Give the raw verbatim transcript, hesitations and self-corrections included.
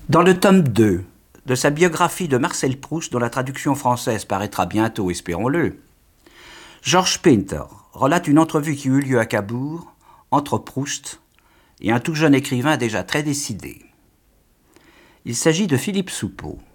Dans le tome deux de sa biographie de Marcel Proust, dont la traduction française paraîtra bientôt, espérons-le, Georges Pinter relate une entrevue qui eut lieu à Cabourg entre Proust et un tout jeune écrivain déjà très décidé. Il s'agit de Philippe Soupeau.